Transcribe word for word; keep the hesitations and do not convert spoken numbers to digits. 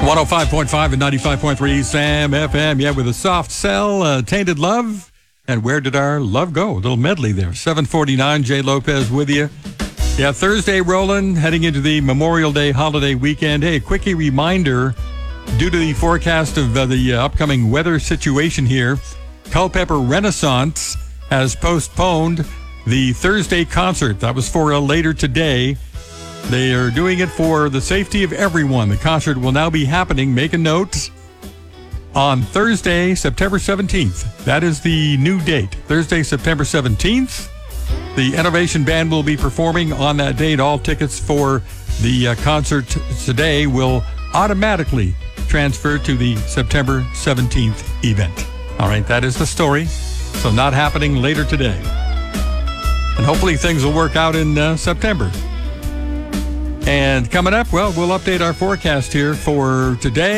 one oh five point five and ninety-five point three Sam F M. Yeah, with a soft sell, uh, Tainted Love. And Where Did Our Love Go? A little medley there. seven forty-nine, Jay Lopez with you. Yeah, Thursday rolling, heading into the Memorial Day holiday weekend. Hey, a quickie reminder, due to the forecast of uh, the uh, upcoming weather situation here, Culpeper Renaissance has postponed the Thursday concert. That was for uh, later today. They are doing it for the safety of everyone. The concert will now be happening, make a note, on Thursday, September seventeenth. That is the new date. Thursday, September seventeenth. The Innovation Band will be performing on that date. All tickets for the uh, concert today will automatically transfer to the September seventeenth event. All right, that is the story. So not happening later today. And hopefully things will work out in uh, September. And coming up, well, we'll update our forecast here for today.